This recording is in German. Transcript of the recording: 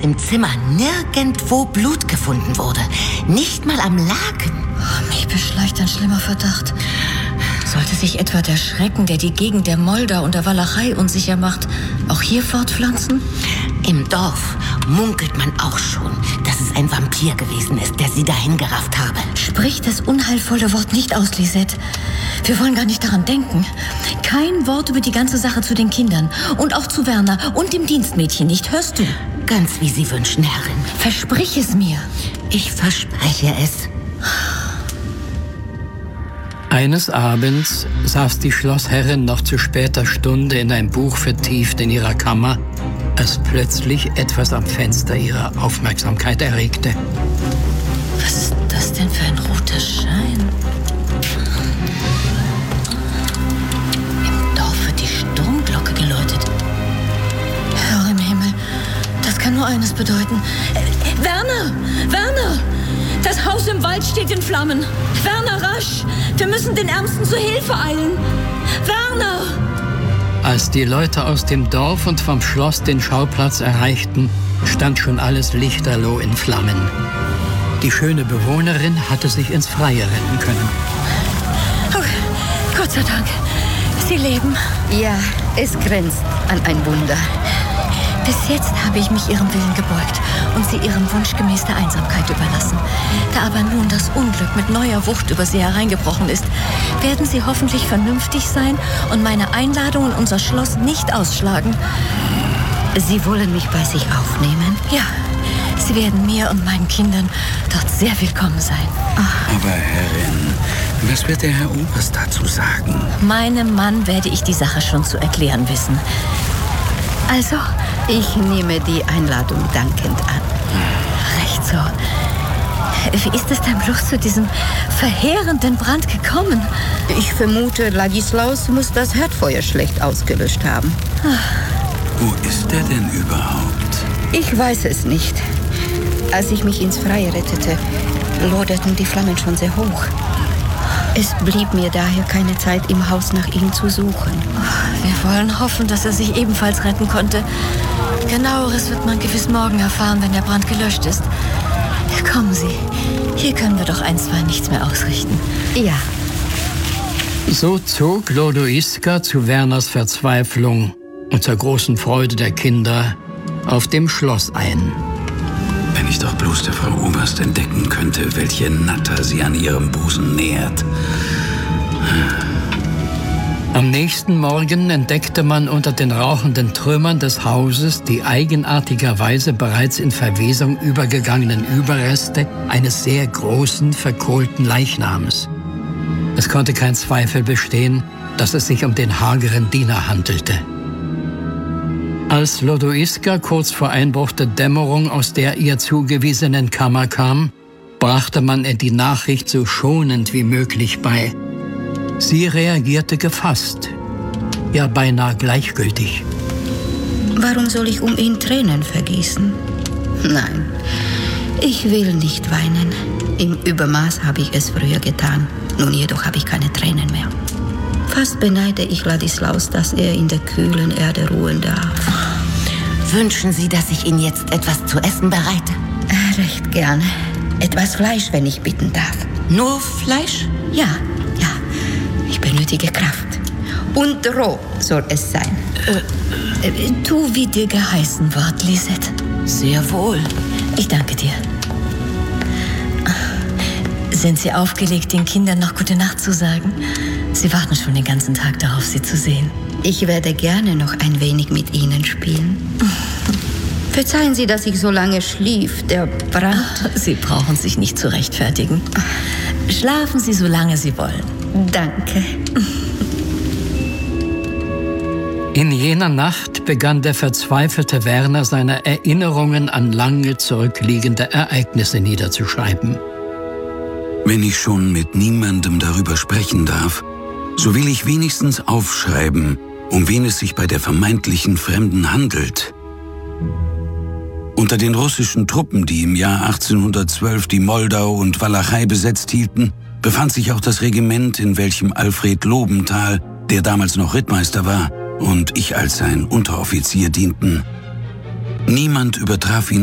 im Zimmer nirgendwo Blut gefunden wurde. Nicht mal am Laken. Mich beschleicht ein schlimmer Verdacht. Sollte sich etwa der Schrecken, der die Gegend der Moldau und der Walachei unsicher macht, auch hier fortpflanzen? Im Dorf munkelt man auch schon, dass es ein Vampir gewesen ist, der sie dahin gerafft habe. Sprich das unheilvolle Wort nicht aus, Lisette. Wir wollen gar nicht daran denken. Kein Wort über die ganze Sache zu den Kindern und auch zu Werner und dem Dienstmädchen nicht, hörst du? Ganz wie Sie wünschen, Herrin. Versprich es mir. Ich verspreche es. Eines Abends saß die Schlossherrin noch zu später Stunde in ein Buch vertieft in ihrer Kammer, als plötzlich etwas am Fenster ihre Aufmerksamkeit erregte. Was ist das denn für ein roter Schein? Im Dorf wird die Sturmglocke geläutet. Herr im Himmel, das kann nur eines bedeuten. Werner! Werner! Das Haus im Wald steht in Flammen. Werner, rasch! Wir müssen den Ärmsten zu Hilfe eilen. Werner! Als die Leute aus dem Dorf und vom Schloss den Schauplatz erreichten, stand schon alles lichterloh in Flammen. Die schöne Bewohnerin hatte sich ins Freie retten können. Oh, Gott sei Dank. Sie leben. Ja, es grenzt an ein Wunder. Bis jetzt habe ich mich ihrem Willen gebeugt und sie ihrem Wunsch gemäß der Einsamkeit überlassen. Da aber nun das Unglück mit neuer Wucht über sie hereingebrochen ist, werden sie hoffentlich vernünftig sein und meine Einladung in unser Schloss nicht ausschlagen. Sie wollen mich bei sich aufnehmen? Ja, sie werden mir und meinen Kindern dort sehr willkommen sein. Aber Herrin, was wird der Herr Oberst dazu sagen? Meinem Mann werde ich die Sache schon zu erklären wissen. Also, ich nehme die Einladung dankend an. Recht so. Wie ist es denn bloß zu diesem verheerenden Brand gekommen? Ich vermute, Ladislaus muss das Herdfeuer schlecht ausgelöscht haben. Wo ist er denn überhaupt? Ich weiß es nicht. Als ich mich ins Freie rettete, loderten die Flammen schon sehr hoch. Es blieb mir daher keine Zeit, im Haus nach ihm zu suchen. Wir wollen hoffen, dass er sich ebenfalls retten konnte. Genaueres wird man gewiss morgen erfahren, wenn der Brand gelöscht ist. Kommen Sie, hier können wir doch einstweilen nichts mehr ausrichten. Ja. So zog Lodoiska zu Werners Verzweiflung und zur großen Freude der Kinder auf dem Schloss ein. Wenn ich doch bloß der Frau Oberst entdecken könnte, welche Natter sie an ihrem Busen nährt. Am nächsten Morgen entdeckte man unter den rauchenden Trümmern des Hauses die eigenartigerweise bereits in Verwesung übergegangenen Überreste eines sehr großen, verkohlten Leichnams. Es konnte kein Zweifel bestehen, dass es sich um den hageren Diener handelte. Als Lodoiska kurz vor Einbruch der Dämmerung aus der ihr zugewiesenen Kammer kam, brachte man ihr die Nachricht so schonend wie möglich bei. Sie reagierte gefasst, ja beinahe gleichgültig. Warum soll ich um ihn Tränen vergießen? Nein, ich will nicht weinen. Im Übermaß habe ich es früher getan. Nun jedoch habe ich keine Tränen mehr. Fast beneide ich Ladislaus, dass er in der kühlen Erde ruhen darf. Wünschen Sie, dass ich Ihnen jetzt etwas zu essen bereite? Recht gerne. Etwas Fleisch, wenn ich bitten darf. Nur Fleisch? Ja. Ich benötige Kraft. Und roh soll es sein. Tu, wie dir geheißen ward, Lisette. Sehr wohl. Ich danke dir. Sind Sie aufgelegt, den Kindern noch gute Nacht zu sagen? Sie warten schon den ganzen Tag darauf, Sie zu sehen. Ich werde gerne noch ein wenig mit Ihnen spielen. Verzeihen Sie, dass ich so lange schlief. Der Brand... Sie brauchen sich nicht zu rechtfertigen. Schlafen Sie, solange Sie wollen. Danke. In jener Nacht begann der verzweifelte Werner seine Erinnerungen an lange zurückliegende Ereignisse niederzuschreiben. Wenn ich schon mit niemandem darüber sprechen darf, so will ich wenigstens aufschreiben, um wen es sich bei der vermeintlichen Fremden handelt. Unter den russischen Truppen, die im Jahr 1812 die Moldau und Walachei besetzt hielten, befand sich auch das Regiment, in welchem Alfred Lobenthal, der damals noch Rittmeister war, und ich als sein Unteroffizier dienten. Niemand übertraf ihn